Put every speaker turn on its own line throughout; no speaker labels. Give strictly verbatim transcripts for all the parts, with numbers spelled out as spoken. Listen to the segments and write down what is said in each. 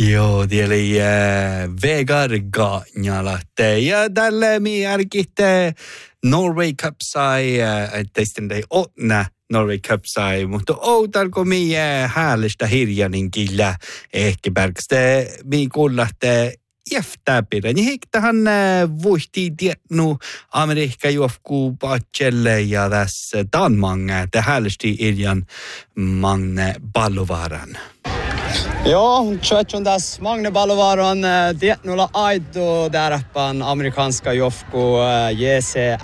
Joo, tieli vegarga njalatte ja tälle mi järkitte Norway Cup sai, että sitten ei otna Norway Cup sai, mutta outalko mi häälistä hirjanin kyllä ehkä pärkste mi kullatte jäftääpirä. Niin hektähän vuhti tietnu Amerikka juofku patselle ja tässä Danmange, te häälistä hirjan Magne Ballovaran.
Ja, tjötjon tässä Magne Ballovaran tietnulla aito därappan amerikanska jofku J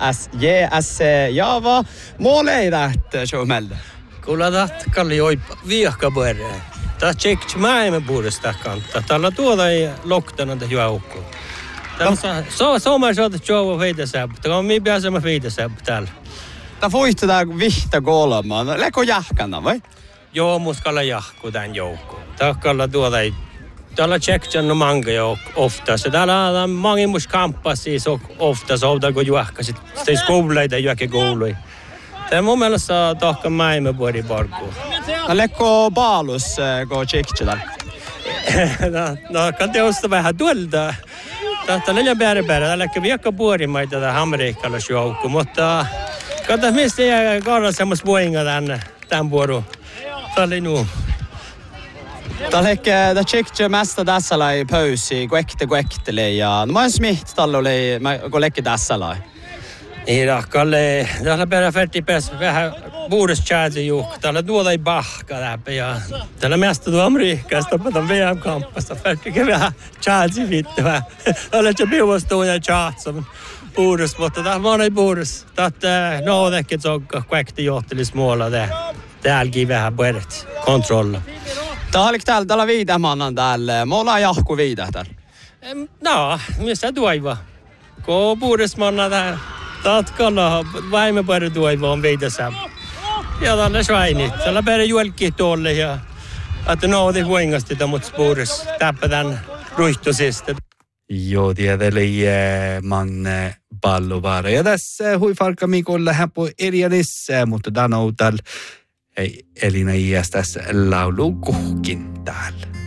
S C Java. Måle ei tähtä showmelde.
Kulla tähtä kalli joi viahka puhere. Tämä tsekki mäemme puolesta kantaa. Tällä tuolla ei loktana te juokku. Tämä on somar saada juoa veitasäb. Tämä on minä pääsemä veitasäb täällä.
Tämä voitte tää vihta golema. Leko jähkänä vai?
Joo, muskalla jahku tämän joukku. Tämä tuolla ei. Täällä tsekki on manga jo ofta. Täällä on mange mus kampas siis ofta. Se on kun juokka. Sitten skouluita juokki koului. Tämä mun mielestä tahka mäemme puoli parkkuun.
Lekko baalus go tsekki täällä?
No, kan teosta vähän tuolta. Tämä on liian pääri pääri. Täällä ehkä viekka puolimaita tämä amerikkalaisen joukku. Mutta katsotaan, mistä ei kaada semmoista voinga tämän, tämän vuoron. Tämä oli nuu.
Tällä ehkä tsekki mesta tässä lai pöysi, kuekte kuektele. Ja no mä en smiht tällä oli, kun lekki tässä lai.
Niin, Kalle, täällä perä färti pääs vähän vuodesta tjääsi juhka. Täällä tuolla ei bahka läpi ja täällä mesta tuo Amerikasta, mutta V M-kampasta färti vähän tjääsi vittu vähän. Täällä se piuostuu ja tjaatsa vuodesta, mutta täällä vaan ei vuodesta. Täällä no ehkä tsokka kuekti johtelis muualla täälläkin vähän puhudet kontrolla.
Täällä oliko täällä täällä viitämannan täällä? Me ollaan jahku viitä täällä.
No, missä tuiva? Kun puhdesmanna täällä. Tatkalla väimme pari tuiva on viitässä. Ja tällä svainit. Tällä pärä juolki tuolle ja että nouti vuengasti tämmöts puhdes. Täppätän ruihtusista.
Joo, tiedeli Magne Ballovara. Ja tässä huifarka Mikolla häppu Erjanissä, mutta Danoutal ei Elina Iäs tässä laulu kuhkin täällä.